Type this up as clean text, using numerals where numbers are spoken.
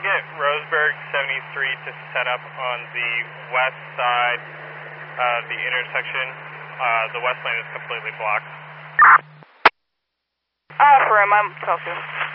get Roseburg 73 to set up on the west side of the intersection. The west lane is completely blocked. For him, I'm talking.